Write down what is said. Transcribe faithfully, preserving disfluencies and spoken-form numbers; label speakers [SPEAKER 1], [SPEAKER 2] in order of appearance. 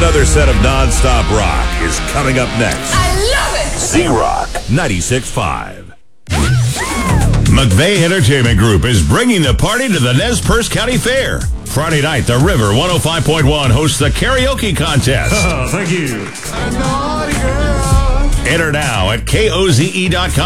[SPEAKER 1] Another set of non-stop rock is coming up next.
[SPEAKER 2] I love it!
[SPEAKER 1] Z-Rock ninety-six point five.
[SPEAKER 3] McVeigh Entertainment Group is bringing the party to the Nez Perce County Fair. Friday night, the River one oh five point one hosts the karaoke contest.
[SPEAKER 4] Oh, thank you.
[SPEAKER 3] Enter now at K O Z E dot com.